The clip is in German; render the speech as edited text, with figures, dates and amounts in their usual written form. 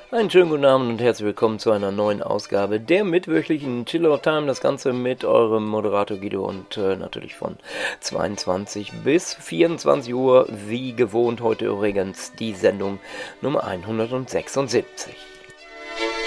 Einen schönen guten Abend und herzlich willkommen zu einer neuen Ausgabe der mittwöchlichen Chillout Time. Das Ganze mit eurem Moderator Guido und natürlich von 22 bis 24 Uhr, wie gewohnt. Heute übrigens die Sendung Nummer 176.